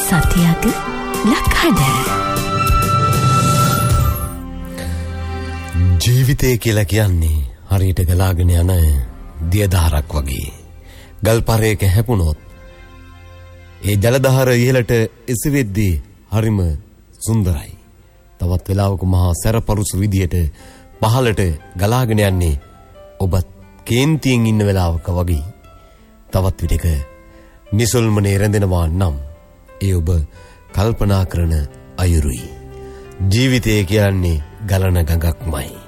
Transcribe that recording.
සතියක ලක්හඬ. ජීවිතය කියලා කියන්නේ හරියට ගලාගෙන යන දියදහරක් වගේ. ගල් පරයක හැපුණොත් ඒ ජලදහර ඉහළට එසවෙද්දී හරිම සුන්දරයි. තවත් වෙලාවක මහා සැරපරුසු විදියට පහළට ගලාගෙන යන්නේ ඔබත් කේන්තියෙන් ඉන්න වෙලාවක වගේ. තවත් විටක නිසල්මනේ රැඳෙනවා නම් ඒ ඔබ කල්පනා කරන අයුරුයි. ජීවිතය කියන්නේ ගලන ගඟක්මයි.